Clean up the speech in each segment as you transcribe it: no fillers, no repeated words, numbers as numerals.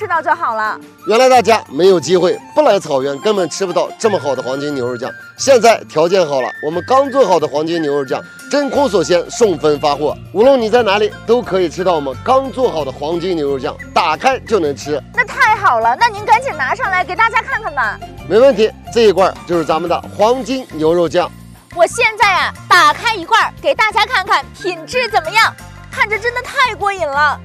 到就好了。 原来大家没有机会，不来草原根本吃不到这么好的黄金牛肉酱。现在条件好了，我们刚做好的黄金牛肉酱真空锁鲜，送分发货，无论你在哪里都可以吃到我们刚做好的黄金牛肉酱，打开就能吃。 那太好了，那您赶紧拿上来给大家看看吧。 没问题，这一罐就是咱们的黄金牛肉酱。 我现在啊，打开一罐给大家看看品质怎么样，看着真的太过瘾了。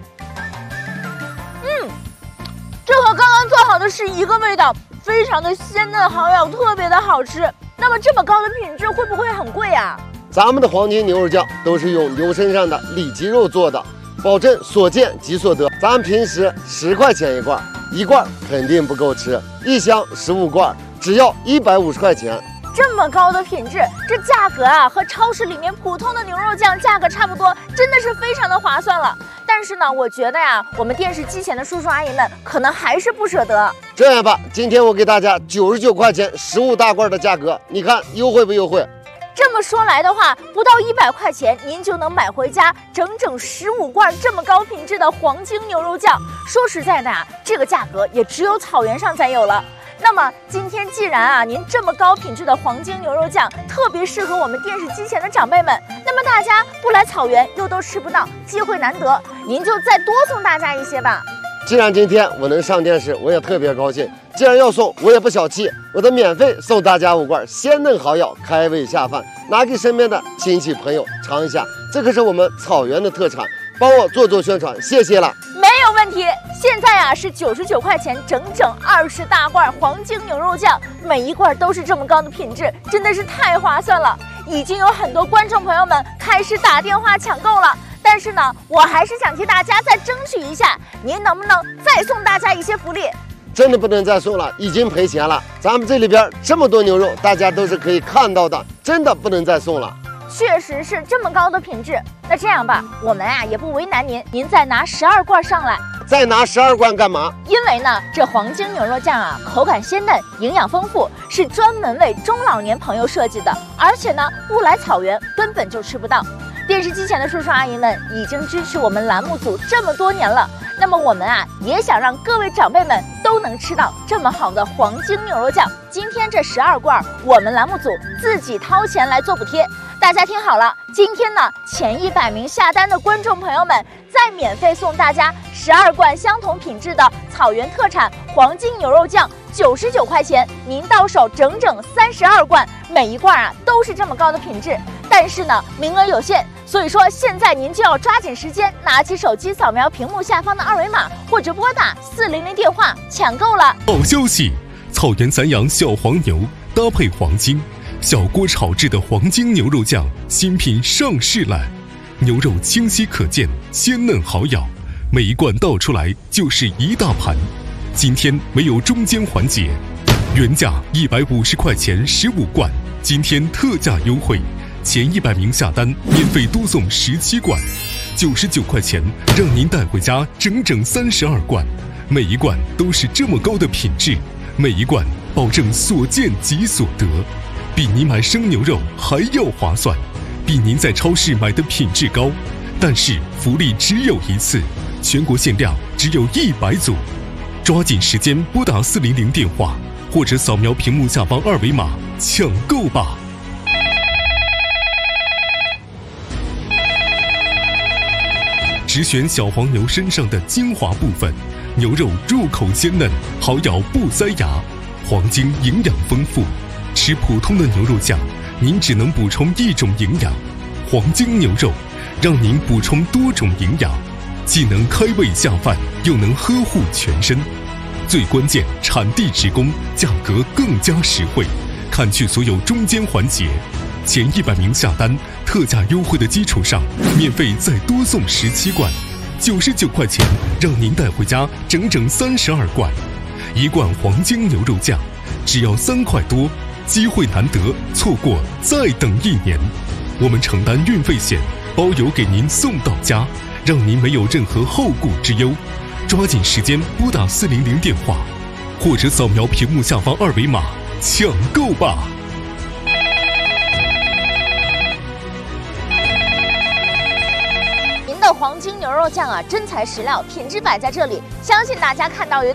这和刚刚做好的是一个味道，非常的鲜嫩好咬，特别的好吃。那么这么高的品质会不会很贵啊？ 咱们的黄金牛肉酱都是用牛身上的里脊肉做的，保证所见即所得。咱们平时10块钱一罐，一罐肯定不够吃，一箱15罐，只要150块钱。 这么高的品质，这价格啊和超市里面普通的牛肉酱价格差不多，真的是非常的划算了。但是呢，我觉得呀，我们电视机前的叔叔阿姨们可能还是不舍得。 这样吧，今天我给大家99块钱15大罐的价格，你看优惠不优惠？ 这么说来的话，不到100块钱，您就能买回家整整15罐这么高品质的黄金牛肉酱。说实在的啊，这个价格也只有草原上才有了。那么今天既然啊，您这么高品质的黄金牛肉酱特别适合我们电视机前的长辈们，那么大家不来草原又都吃不到，机会难得，您就再多送大家一些吧。 既然今天我能上电视，我也特别高兴。既然要送，我也不小气，我的免费送大家5罐鲜嫩好咬，开胃下饭，拿给身边的亲戚朋友尝一下，这可是我们草原的特产，帮我做宣传，谢谢了。 没有问题，现在啊是99块钱，整整20大罐黄金牛肉酱，每一罐都是这么高的品质，真的是太划算了。已经有很多观众朋友们开始打电话抢购了，但是呢，我还是想替大家再争取一下，您能不能再送大家一些福利？ 真的不能再送了，已经赔钱了。咱们这里边这么多牛肉，大家都是可以看到的，真的不能再送了。 确实是这么高的品质。那这样吧，我们啊也不为难您，您再拿12罐上来。 再拿12罐干嘛？ 因为呢，这黄金牛肉酱啊，口感鲜嫩，营养丰富，是专门为中老年朋友设计的，而且呢，不来草原根本就吃不到。电视机前的叔叔阿姨们已经支持我们栏目组这么多年了，那么我们啊也想让各位长辈们都能吃到这么好的黄金牛肉酱。今天这12罐，我们栏目组自己掏钱来做补贴。大家听好了，今天呢，前100名下单的观众朋友们，再免费送大家12罐相同品质的草原特产黄金牛肉酱，99块钱，您到手整整32罐，每一罐啊都是这么高的品质。但是呢，名额有限，所以说现在您就要抓紧时间，拿起手机扫描屏幕下方的2维码，或者拨打400电话抢购了。 好消息，草原散养小黄牛搭配黄金。小锅炒制的黄金牛肉酱新品上市了，牛肉清晰可见，鲜嫩好咬，每一罐倒出来就是一大盘。今天没有中间环节，原价150块钱15罐，今天特价优惠，前100名下单免费多送17罐，99块钱让您带回家整整32罐，每一罐都是这么高的品质，每一罐保证所见即所得。比您买生牛肉还要划算，比您在超市买的品质高，但是福利只有一次，全国限量只有100组，抓紧时间拨打400电话，或者扫描屏幕下方2维码抢购吧。只选小黄牛身上的精华部分，牛肉入口鲜嫩，好咬不塞牙，黄金营养丰富。吃普通的牛肉酱，您只能补充一种营养，黄金牛肉让您补充多种营养，既能开胃下饭，又能呵护全身。最关键，产地直供，价格更加实惠，砍去所有中间环节。前100名下单，特价优惠的基础上，免费再多送17罐，99块钱让您带回家整整32罐。一罐黄金牛肉酱只要3块多，机会难得，错过再等1年。我们承担运费险，包邮给您送到家，让您没有任何后顾之忧。抓紧时间拨打400电话，或者扫描屏幕下方2维码抢购吧。 您的黄金牛肉酱啊，真材实料，品质摆在这里，相信大家看到有